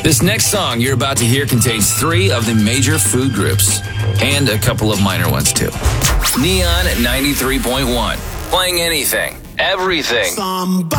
This next song you're about to hear contains 3 of the major food groups, and a couple of minor ones too. Neon 93.1, playing anything, everything.